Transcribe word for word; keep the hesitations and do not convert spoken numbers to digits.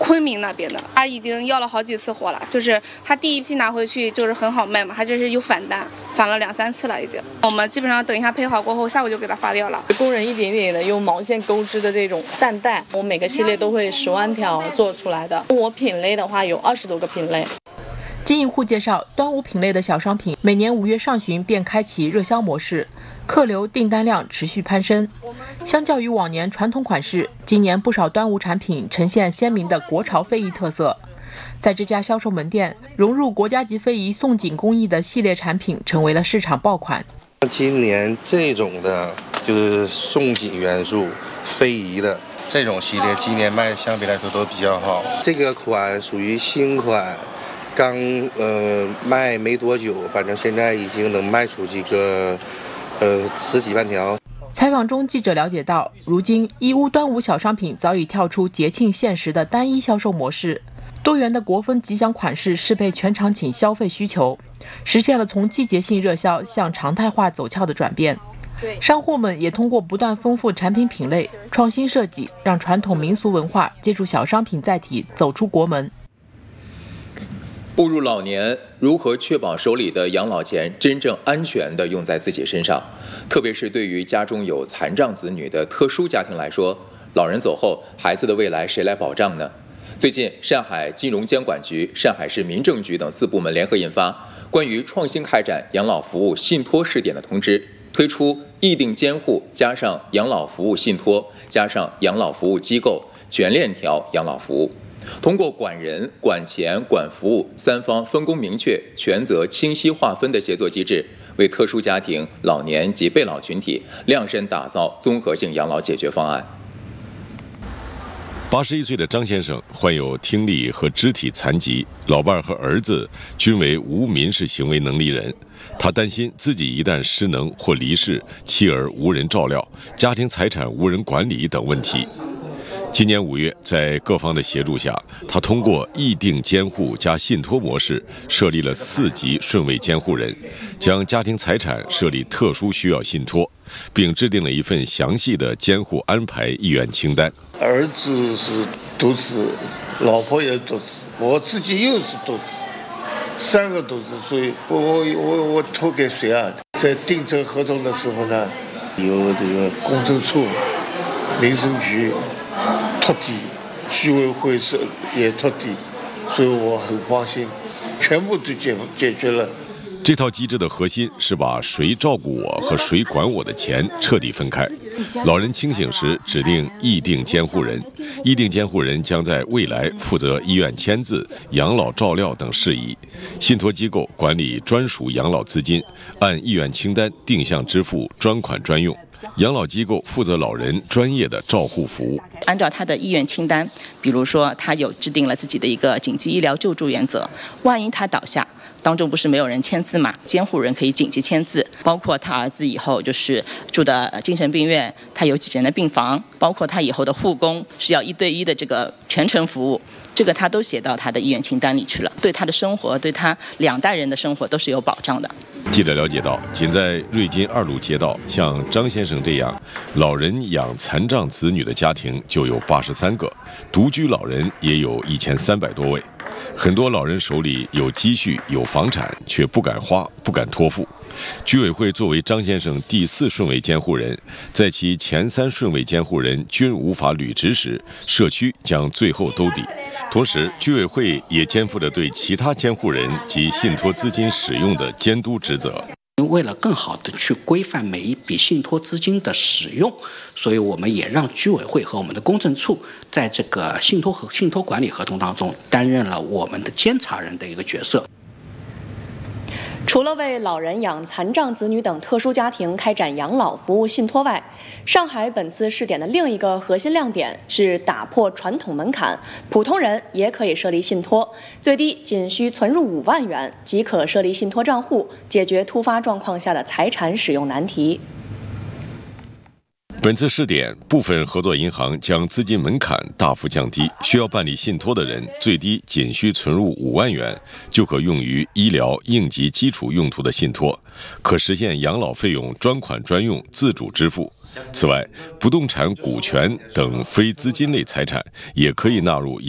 昆明那边的，他已经要了好几次货了，就是他第一批拿回去就是很好卖嘛，他这是有返单，返了两三次了已经。我们基本上等一下配好过后，下午就给他发掉了。 工人一点点的用毛线钩织的这种缎带，我每个系列都会十万条做出来的。我品类的话有二十多个品类。 经营户介绍，端午品类的小商品每年五月上旬便开启热销模式，客流订单量持续攀升。相较于往年传统款式，今年不少端午产品呈现鲜明的国潮非遗特色。在这家销售门店，融入国家级非遗宋锦工艺的系列产品成为了市场爆款。 今年这种的就是宋锦元素非遗的这种系列，今年卖相比来说都比较好。这个款属于新款，刚呃卖没多久，反正现在已经能卖出几个呃十几万条。 采访中，记者了解到，如今义乌端午小商品早已跳出节庆限时的单一销售模式，多元的国风吉祥款式适配全场景消费需求，实现了从季节性热销向常态化走俏的转变。商户们也通过不断丰富产品品类、创新设计，让传统民俗文化借助小商品载体走出国门。 步入老年，如何确保手里的养老钱真正安全地用在自己身上？特别是对于家中有残障子女的特殊家庭来说，老人走后，孩子的未来谁来保障呢？最近，上海金融监管局、上海市民政局等四部门联合印发《关于创新开展养老服务信托试点的通知》，推出议定监护加上养老服务信托加上养老服务机构全链条养老服务。通过管人、管钱、管服务三方分工明确、权责清晰划分的协作机制，为特殊家庭、老年及被老群体量身打造综合性养老解决方案。 八十一岁的张先生患有听力和肢体残疾，老伴和儿子均为无民事行为能力人。他担心自己一旦失能或离世，妻儿无人照料，家庭财产无人管理等问题。今年五月，在各方的协助下，他通过议定监护加信托模式，设立了四级顺位监护人，将家庭财产设立特殊需要信托，并制定了一份详细的监护安排意愿清单。 儿子是独子，老婆也独子，我自己又是独子，三个独子，所以我我我我托给谁啊？在订这合同的时候呢，有这个公证处、民政局托底，居委会是也托底，所以我很放心，全部都解解决了。 这套机制的核心是把谁照顾我和谁管我的钱彻底分开。老人清醒时指定议定监护人，议定监护人将在未来负责医院签字、养老照料等事宜，信托机构管理专属养老资金，按意愿清单定向支付专款专用。养老机构负责老人专业的照护服务。 按照他的意愿清单，比如说他有制定了自己的一个紧急医疗救助原则，万一他倒下，当中不是没有人签字嘛？监护人可以紧急签字，包括他儿子以后就是住的精神病院，他有几人的病房，包括他以后的护工是要一对一的这个全程服务，这个他都写到他的意愿清单里去了，对他的生活，对他两代人的生活都是有保障的。 记者了解到，仅在瑞金二路街道，像张先生这样老人养残障子女的家庭就有八十三个，独居老人也有一千三百多位。很多老人手里有积蓄、有房产，却不敢花、不敢托付。居委会作为张先生第四顺位监护人，在其前三顺位监护人均无法履职时，社区将最后兜底。同时，居委会也肩负着对其他监护人及信托资金使用的监督职责。 为了更好的去规范每一笔信托资金的使用，所以我们也让居委会和我们的公证处在这个信托和信托管理合同当中担任了我们的监察人的一个角色。 除了为老人养残障子女等特殊家庭开展养老服务信托外，上海本次试点的另一个核心亮点是打破传统门槛，普通人也可以设立信托，最低仅需存入五万元即可设立信托账户，解决突发状况下的财产使用难题。 本次试点，部分合作银行将资金门槛大幅降低，需要办理信托的人最低仅需存入五万元，就可用于医疗应急基础用途的信托，可实现养老费用专款专用、自主支付。此外，不动产、股权等非资金类财产也可以纳入